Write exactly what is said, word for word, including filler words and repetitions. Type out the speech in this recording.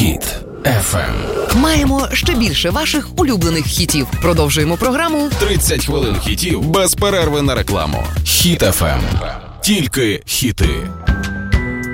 Хіт еф ем. Маємо ще більше ваших улюблених хітів. Продовжуємо програму тридцять хвилин хітів без перерви на рекламу. Хіт еф ем. Тільки хіти.